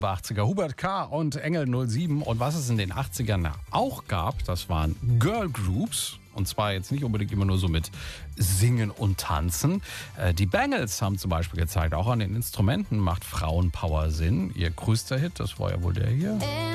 80er. Hubert K. und Engel 07. Und was es in den 80ern auch gab, das waren Girl Groups. Und zwar jetzt nicht unbedingt immer nur so mit Singen und Tanzen. Die Bangles haben zum Beispiel gezeigt, auch an den Instrumenten macht Frauenpower Sinn. Ihr größter Hit, das war ja wohl der hier.